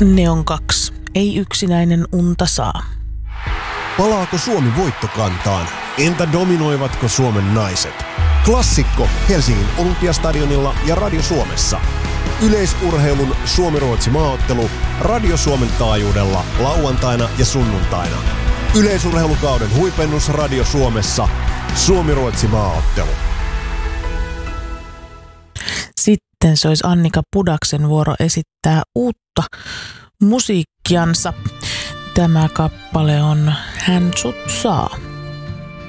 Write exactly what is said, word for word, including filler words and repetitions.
Neon kaksi. Ei yksinäinen unta saa. Palaako Suomi voittokantaan? Entä dominoivatko Suomen naiset? Klassikko Helsingin Olympiastadionilla ja Radio Suomessa. Yleisurheilun Suomi-Ruotsi maaottelu Radio Suomen taajuudella lauantaina ja sunnuntaina. Yleisurheilukauden huipennus Radio Suomessa. Suomi-Ruotsi maaottelu. Sitten se olisi Annika Pudaksen vuoro esittää uutta musiikkiansa. Tämä kappale on Hän sut saa.